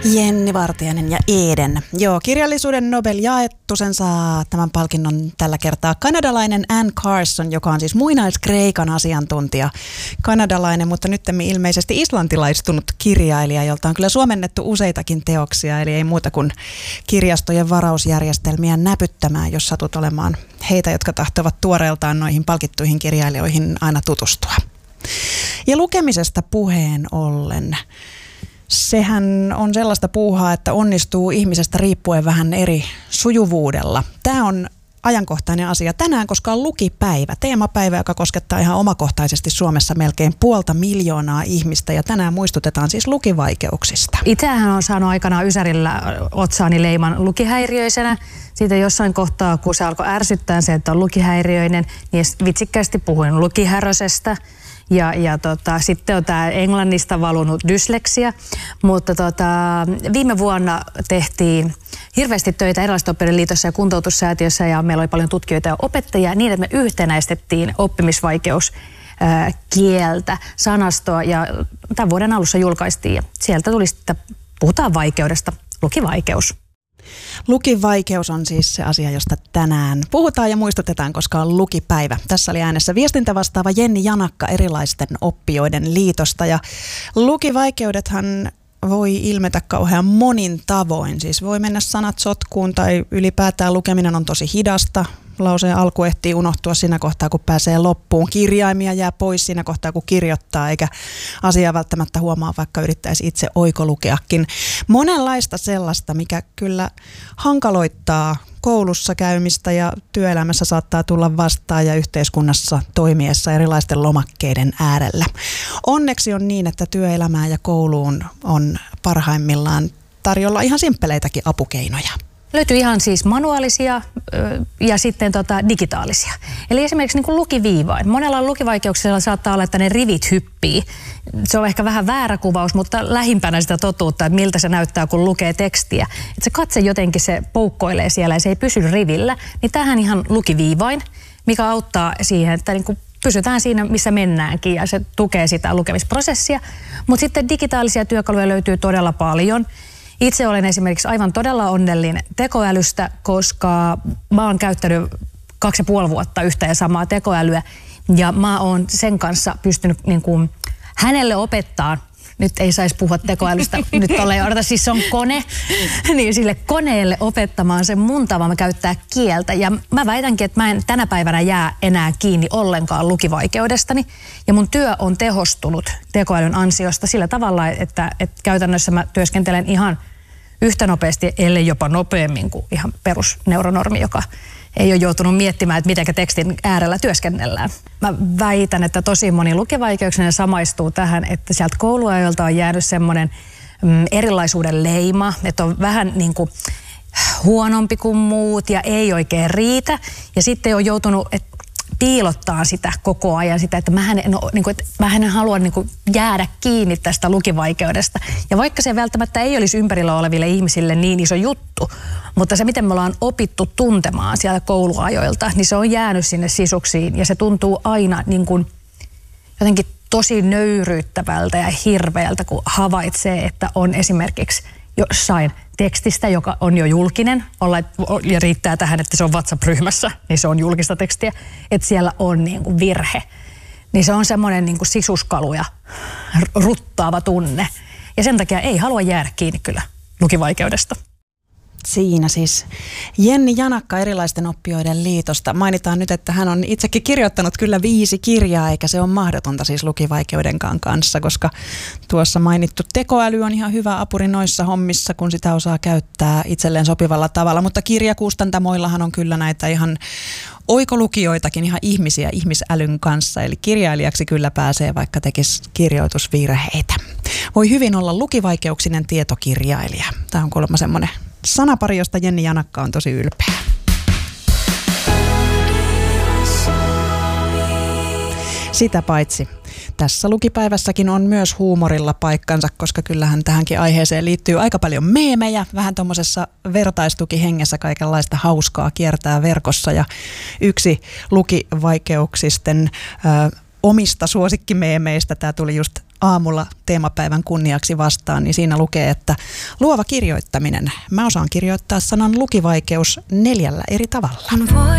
Jenni Vartiainen ja Eden. Joo, kirjallisuuden Nobel jaettu. Sen saa tämän palkinnon tällä kertaa kanadalainen Anne Carson, joka on siis muinaiskreikan asiantuntija. Kanadalainen, mutta nyttemmin ilmeisesti islantilaistunut kirjailija, jolta on kyllä suomennettu useitakin teoksia. Eli ei muuta kuin kirjastojen varausjärjestelmiä näpyttämään, jos satut olemaan heitä, jotka tahtovat tuoreeltaan noihin palkittuihin kirjailijoihin aina tutustua. Ja lukemisesta puheen ollen. Sehän on sellaista puuhaa, että onnistuu ihmisestä riippuen vähän eri sujuvuudella. Tämä on ajankohtainen asia tänään, koska on lukipäivä, teemapäivä, joka koskettaa ihan omakohtaisesti Suomessa melkein 500 000 ihmistä. Ja tänään muistutetaan siis lukivaikeuksista. Itsehän on saanut aikanaan Ysärillä otsaani leiman lukihäiriöisenä. Siitä jossain kohtaa, kun se alkoi ärsyttää se, että on lukihäiriöinen, niin vitsikkäästi puhuin lukihärösestä. Ja sitten on tämä englannista valunut dysleksia, mutta viime vuonna tehtiin hirveästi töitä erilaisissa oppijoiden liitossa ja kuntoutussäätiössä ja meillä oli paljon tutkijoita ja opettajia niin, että me yhtenäistettiin oppimisvaikeuskieltä, sanastoa ja tämän vuoden alussa julkaistiin ja sieltä tuli sitten, puhutaan vaikeudesta, lukivaikeus. Lukivaikeus on siis se asia, josta tänään puhutaan ja muistutetaan, koska on lukipäivä. Tässä oli äänessä viestintävastaava Jenni Janakka Erilaisten oppijoiden liitosta. Ja lukivaikeudethan voi ilmetä kauhean monin tavoin. Siis voi mennä sanat sotkuun tai ylipäätään lukeminen on tosi hidasta. Lauseen alku ehtii unohtua siinä kohtaa, kun pääsee loppuun. Kirjaimia jää pois siinä kohtaa, kun kirjoittaa, eikä asiaa välttämättä huomaa, vaikka yrittäisi itse oikolukeakin. Monenlaista sellaista, mikä kyllä hankaloittaa koulussa käymistä ja työelämässä saattaa tulla vastaan ja yhteiskunnassa toimiessa erilaisten lomakkeiden äärellä. Onneksi on niin, että työelämään ja kouluun on parhaimmillaan tarjolla ihan simppeleitäkin apukeinoja. Löytyy ihan siis manuaalisia ja sitten digitaalisia. Eli esimerkiksi niin kuin lukiviivain. Monella lukivaikeuksilla saattaa olla, että ne rivit hyppii. Se on ehkä vähän väärä kuvaus, mutta lähimpänä sitä totuutta, että miltä se näyttää, kun lukee tekstiä. Että se katse jotenkin se poukkoilee siellä ja se ei pysy rivillä. Niin tämähän ihan lukiviivain, mikä auttaa siihen, että niin kuin pysytään siinä, missä mennäänkin ja se tukee sitä lukemisprosessia. Mutta sitten digitaalisia työkaluja löytyy todella paljon. Itse olen esimerkiksi aivan todella onnellinen tekoälystä, koska mä oon käyttänyt 2,5 vuotta yhtä ja samaa tekoälyä ja mä oon sen kanssa pystynyt niin kuin hänelle opettaa. Nyt ei saisi puhua tekoälystä, nyt siis se on kone, niin sille koneelle opettamaan sen mun tavan käyttää kieltä. Ja mä väitänkin, että mä en tänä päivänä jää enää kiinni ollenkaan lukivaikeudestani. Ja mun työ on tehostunut tekoälyn ansiosta sillä tavalla, että käytännössä mä työskentelen ihan yhtä nopeasti, ellei jopa nopeammin kuin ihan perusneuronormi, joka ei ole joutunut miettimään, että miten tekstin äärellä työskennellään. Mä väitän, että tosi moni lukivaikeuksinen samaistuu tähän, että sieltä kouluajoilta on jäänyt semmoinen erilaisuuden leima, että on vähän niin kuin huonompi kuin muut ja ei oikein riitä. Ja sitten on joutunut piilottaa sitä koko ajan, sitä, että mä en halua jäädä kiinni tästä lukivaikeudesta. Ja vaikka se välttämättä ei olisi ympärillä oleville ihmisille niin iso juttu, mutta se, miten me ollaan opittu tuntemaan sieltä kouluajoilta, niin se on jäänyt sinne sisuksiin ja se tuntuu aina niin kuin jotenkin tosi nöyryyttävältä ja hirveältä, kun havaitsee, että on esimerkiksi jossain tekstistä, joka on jo julkinen, ja riittää tähän, että se on WhatsApp-ryhmässä, niin se on julkista tekstiä, että siellä on niin kuin virhe. Niin se on semmoinen niin kuin sisuskalu ja ruttaava tunne. Ja sen takia ei halua jäädä kiinni kyllä lukivaikeudesta. Siinä siis Jenni Janakka Erilaisten oppijoiden liitosta. Mainitaan nyt, että hän on itsekin kirjoittanut kyllä 5 kirjaa, eikä se ole mahdotonta siis lukivaikeudenkaan kanssa, koska tuossa mainittu tekoäly on ihan hyvä apuri noissa hommissa, kun sitä osaa käyttää itselleen sopivalla tavalla. Mutta kirjakustantamoillahan on kyllä näitä ihan oikolukijoitakin, ihan ihmisiä ihmisälyn kanssa. Eli kirjailijaksi kyllä pääsee, vaikka tekisi kirjoitusvirheitä. Voi hyvin olla lukivaikeuksinen tietokirjailija. Tämä on kuulemma semmoinen sanapari, josta Jenni Janakka on tosi ylpeä. Sitä paitsi tässä lukipäivässäkin on myös huumorilla paikkansa, koska kyllähän tähänkin aiheeseen liittyy aika paljon meemejä. Vähän tuommoisessa vertaistukihengessä kaikenlaista hauskaa kiertää verkossa. Ja yksi lukivaikeuksisten omista suosikkimeemeistä. Tämä tuli just aamulla teemapäivän kunniaksi vastaan, niin siinä lukee, että luova kirjoittaminen. Mä osaan kirjoittaa sanan lukivaikeus 4 eri tavalla.